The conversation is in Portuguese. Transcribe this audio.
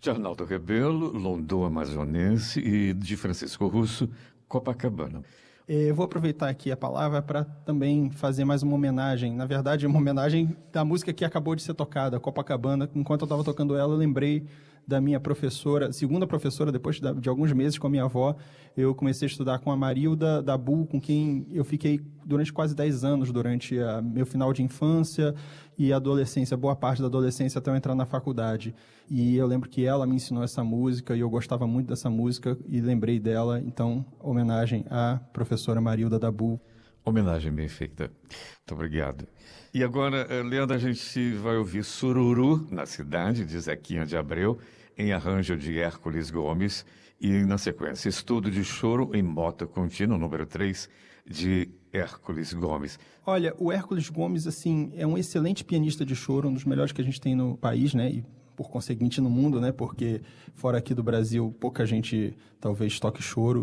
De Arnaldo Rebelo, Londô Amazonense, e de Francisco Russo, Copacabana. Eu vou aproveitar aqui a palavra para também fazer mais uma homenagem. Na verdade, uma homenagem da música que acabou de ser tocada, Copacabana. Enquanto eu estava tocando ela, eu lembrei da minha professora, segunda professora, depois de alguns meses com a minha avó. Eu comecei a estudar com a Marilda Dabu, com quem eu fiquei durante quase 10 anos, durante meu final de infância e adolescência, boa parte da adolescência até eu entrar na faculdade. E eu lembro que ela me ensinou essa música e eu gostava muito dessa música e lembrei dela. Então, homenagem à professora Marilda Dabu. Homenagem bem feita. Muito obrigado. E agora, Leandro, a gente vai ouvir Sururu, na Cidade, de Zequinha de Abreu, em arranjo de Hércules Gomes, e, na sequência, Estudo de Choro em Moto Contínuo, número 3, de Hércules Gomes. Olha, o Hércules Gomes, assim, é um excelente pianista de choro, um dos melhores que a gente tem no país, né? E, por conseguinte, no mundo, né? Porque fora aqui do Brasil, pouca gente talvez toque choro.